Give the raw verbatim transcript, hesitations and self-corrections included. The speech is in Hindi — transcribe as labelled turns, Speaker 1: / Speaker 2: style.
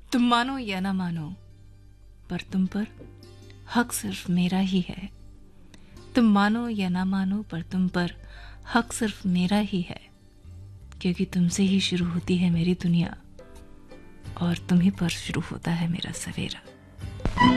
Speaker 1: तुम मानो या ना मानो, पर तुम पर हक सिर्फ मेरा ही है। तुम मानो या ना मानो, पर तुम पर हक सिर्फ मेरा ही है, क्योंकि तुमसे ही शुरू होती है मेरी दुनिया और तुम ही पर शुरू होता है मेरा सवेरा।